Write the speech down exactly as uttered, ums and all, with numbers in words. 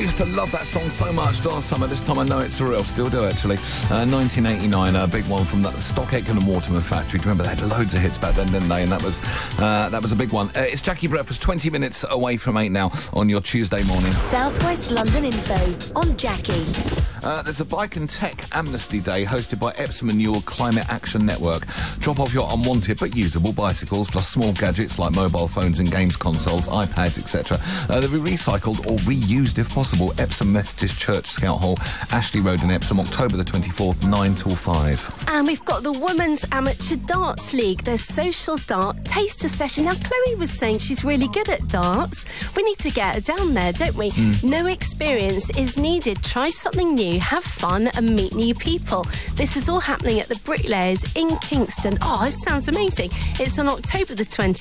used to love that song so much last summer. This time I know it's surreal. Still do, actually. Uh, nineteen eighty-nine, a big one from the Stock Aitken and Waterman factory. Do you remember they had loads of hits back then, didn't they? And that was uh, that was a big one. Uh, it's Jackie Breakfast, twenty minutes away from eight now on your Tuesday morning. Southwest London Info on Jackie. Uh, there's a Bike and Tech Amnesty Day hosted by Epsom and Newell Climate Action Network. Drop off your unwanted but usable bicycles plus small gadgets like mobile phones and games consoles, iPads, et cetera. Uh, they'll be recycled or reused if possible. Epsom Methodist Church Scout Hall, Ashley Road in Epsom, October the twenty-fourth, nine till five. And we've got the Women's Amateur Darts League, their social dart taster session. Now, Chloe was saying she's really good at darts. We need to get her down there, don't we? Mm. No experience is needed. Try something new, have fun and meet new people. This is all happening at the Bricklayers in Kingston. Oh, it sounds amazing. It's on October the twentieth.